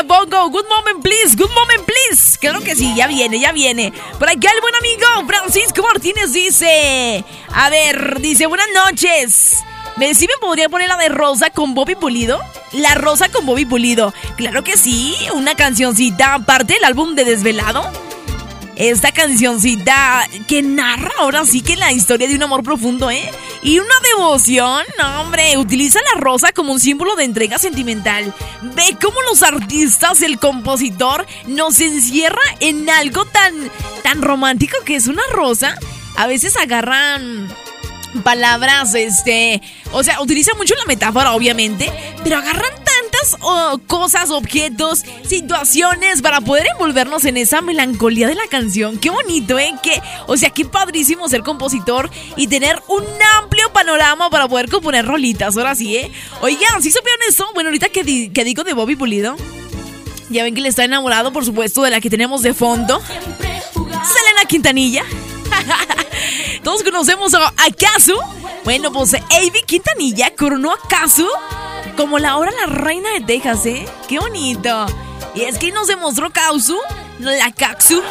Pongo, good moment please. Claro que sí, ya viene. Por aquí el buen amigo Francisco Martínez dice, a ver, dice, buenas noches. ¿Sí me podría poner la de Rosa con Bobby Pulido? La Rosa con Bobby Pulido. Claro que sí, una cancioncita aparte del álbum de Desvelado. Esta cancioncita que narra ahora sí que la historia de un amor profundo, y una devoción. No, hombre, utiliza la rosa como un símbolo de entrega sentimental. Ve cómo los artistas, el compositor, nos encierra en algo tan romántico que es una rosa. A veces agarran palabras, o sea, utiliza mucho la metáfora, obviamente, pero agarran tantas cosas, objetos, situaciones para poder envolvernos en esa melancolía de la canción. Qué bonito, qué padrísimo ser compositor y tener un amplio panorama para poder componer rolitas, ahora sí, Oigan, ¿sí supieron eso? Bueno, ahorita que digo de Bobby Pulido, ya ven que le está enamorado, por supuesto, de la que tenemos de fondo, Selena Quintanilla. Todos conocemos a Kazu. Bueno, pues Ivy Quintanilla coronó a Kazu como ahora la reina de Texas, Qué bonito. Y es que nos demostró Kazu, la Kazu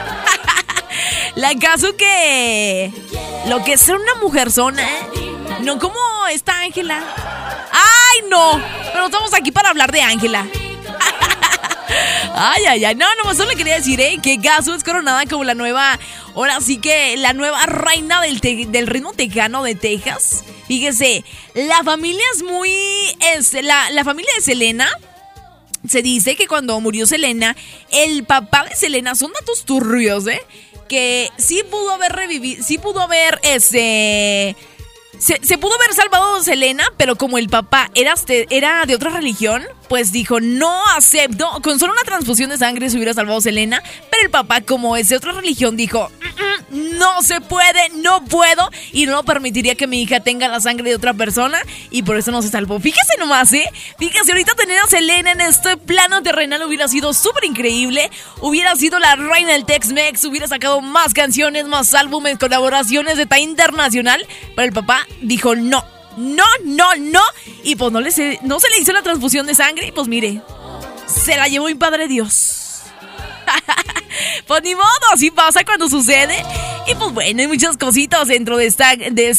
que lo que es ser una mujerzona, no como esta Ángela. ¡Ay, no! Pero estamos aquí para hablar de Ángela. Ay, no, solo le quería decir, que Kazu es coronada como la nueva, ahora sí que la nueva reina del ritmo tejano de Texas. Fíjese, la familia es muy, la familia de Selena, se dice que cuando murió Selena, el papá de Selena, son datos turbios, que sí pudo haber revivido, sí pudo haber, Se pudo haber salvado a Selena, pero como el papá era de otra religión, pues dijo, no acepto, con solo una transfusión de sangre se hubiera salvado a Selena, pero el papá, como es de otra religión, dijo, no se puede, no puedo, y no permitiría que mi hija tenga la sangre de otra persona, y por eso no se salvó. Fíjese nomás, fíjese, ahorita tener a Selena en este plano terrenal hubiera sido súper increíble, hubiera sido la reina del Tex-Mex, hubiera sacado más canciones, más álbumes, colaboraciones de talla internacional, pero el papá dijo no, y pues no se le hizo la transfusión de sangre, y pues mire, se la llevó mi padre Dios. Pues ni modo, así pasa cuando sucede. Y pues bueno, hay muchas cositas dentro de esta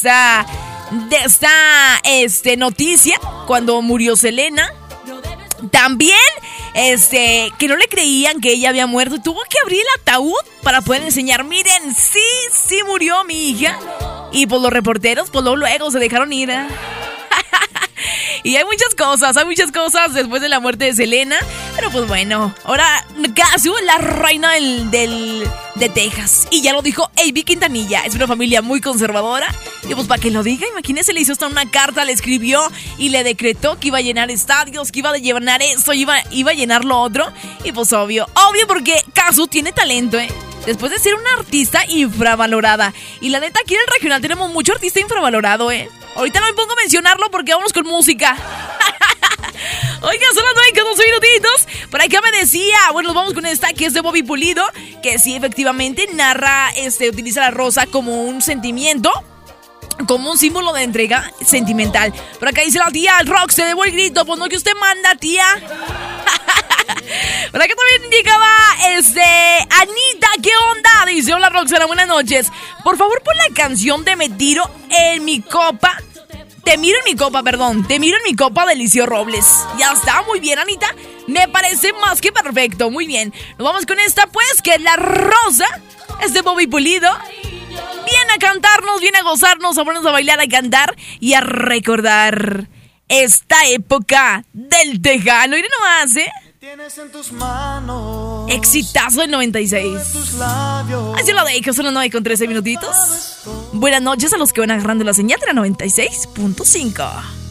noticia. Cuando murió Selena, también que no le creían que ella había muerto, tuvo que abrir el ataúd para poder enseñar, miren, sí murió mi hija. Y pues los reporteros, pues luego se dejaron ir. Y hay muchas cosas después de la muerte de Selena. Pero pues bueno, ahora Kazu, la reina de Texas. Y ya lo dijo Ivy Quintanilla, es una familia muy conservadora. Y pues para que lo diga, imagínese, le hizo hasta una carta, le escribió y le decretó que iba a llenar estadios, que iba a llenar esto, iba a llenar lo otro. Y pues obvio porque Kazu tiene talento, después de ser una artista infravalorada. Y la neta, aquí en el regional tenemos mucho artista infravalorado, Ahorita no me pongo a mencionarlo porque vamos con música. Oiga, son las 9:12 minutitos. Por acá me decía, bueno, nos vamos con esta que es de Bobby Pulido, que sí, efectivamente, narra, utiliza la rosa como un sentimiento, como un símbolo de entrega sentimental. Por acá dice la tía Rox, se debo el grito, pues no que usted manda, tía. Por acá también llegaba Anita, ¿qué onda? Dice, hola Roxana, buenas noches. Por favor, pon la canción de Me tiro en mi copa. Te miro en mi copa de Licio Robles. Ya está, muy bien, Anita. Me parece más que perfecto, muy bien. Nos vamos con esta, pues, que La Rosa es de Bobby Pulido. Viene a cantarnos, viene a gozarnos, a ponernos a bailar, a cantar y a recordar esta época del tejano. Miren nomás, Tienes en tus manos exitazo del 96. Así lo dejo, son las 9:13 minutitos. Buenas noches a los que van agarrando la señal de la 96.5.